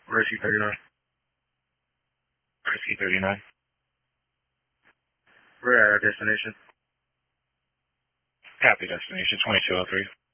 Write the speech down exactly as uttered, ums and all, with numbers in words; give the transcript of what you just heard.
Risky thirty-nine. Risky thirty-nine. We're at our destination. Copy destination twenty-two oh three.